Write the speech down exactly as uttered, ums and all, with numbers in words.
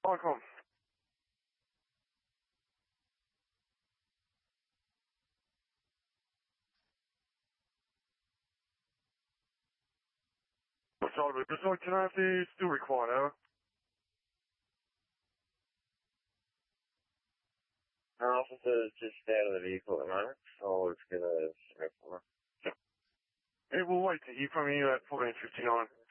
Welcome. Solid. Resort tonight is still required, over. Our officer is just out of the vehicle at the moment, so it's going to... It will wait to hear from you at fourteen fifty-nine.